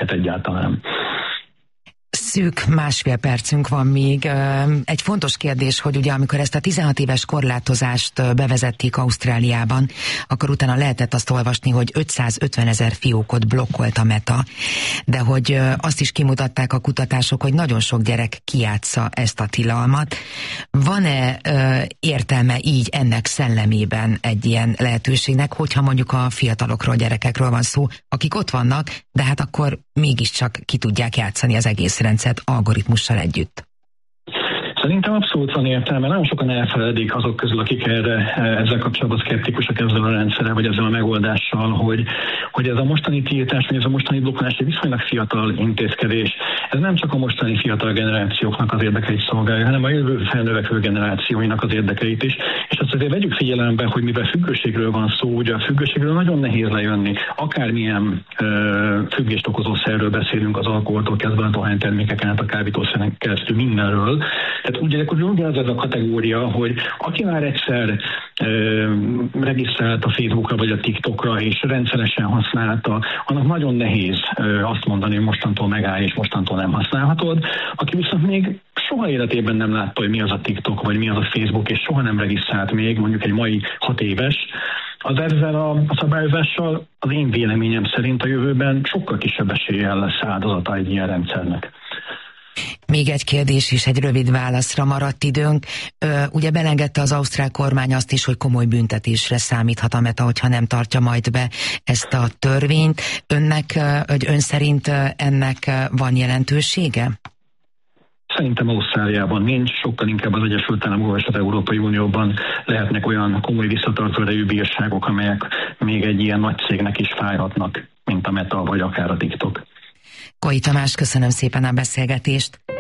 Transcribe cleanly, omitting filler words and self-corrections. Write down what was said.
lehet egyáltalán. Szűk másfél percünk van még. Egy fontos kérdés, hogy ugye amikor ezt a 16 éves korlátozást bevezették Ausztráliában, akkor utána lehetett azt olvasni, hogy 550 000 fiókot blokkolt a Meta, de hogy azt is kimutatták a kutatások, hogy nagyon sok gyerek kijátsza ezt a tilalmat. Van-e értelme így ennek szellemében egy ilyen lehetőségnek, hogyha mondjuk a fiatalokról, gyerekekről van szó, akik ott vannak, de hát akkor mégiscsak ki tudják játszani az egész rendszert algoritmussal együtt? Szerintem abszolút van értelme. Nagyon sokan elfeledik azok közül, akik ezzel kapcsolatban szkeptikusak ezzel a rendszerrel, vagy ezzel a megoldással, hogy ez a mostani tiltás, vagy ez a mostani blokkolás egy viszonylag fiatal intézkedés. Ez nem csak a mostani fiatal generációknak az érdekeit szolgálja, hanem a jövő felnövekvő generációinak az érdekeit is. És azt azért vegyük figyelembe, hogy mivel függőségről van szó, ugye a függőségről nagyon nehéz lejönni. Akármilyen függést okozó szerről beszélünk, az alkoholtól kezdve a dohánytermékeken át a kábítószeren keresztül mindenről. Tehát ugye ez a kategória, hogy aki már egyszer regisztrált a Facebookra vagy a TikTokra és rendszeresen használta, annak nagyon nehéz azt mondani, hogy mostantól megáll és mostantól nem használhatod. Aki viszont még soha életében nem látta, hogy mi az a TikTok vagy mi az a Facebook, és soha nem regisztrált még, mondjuk egy mai 6 éves, az ezzel a szabályozással az én véleményem szerint a jövőben sokkal kisebb eséllyel lesz áldozata egy ilyen rendszernek. Még egy kérdés is, egy rövid válaszra maradt időnk. Ugye belengedte az ausztrál kormány azt is, hogy komoly büntetésre számíthat a Meta, hogyha nem tartja majd be ezt a törvényt. Ön szerint ennek van jelentősége? Szerintem Ausztráliában nincs, sokkal inkább az Egyesült Államokban és az Európai Unióban lehetnek olyan komoly visszatartó erejű bírságok, amelyek még egy ilyen nagy cégnek is fájhatnak, mint a Meta vagy akár a TikTok. Koi Tamás, köszönöm szépen a beszélgetést.